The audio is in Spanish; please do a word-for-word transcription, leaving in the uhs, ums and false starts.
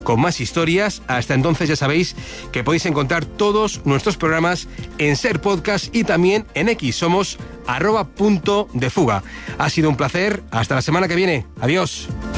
con más historias. Hasta entonces ya sabéis que podéis encontrar todos nuestros programas en Ser Podcast y también en X. Somos arroba punto de fuga. Ha sido un placer. Hasta la semana que viene. Adiós.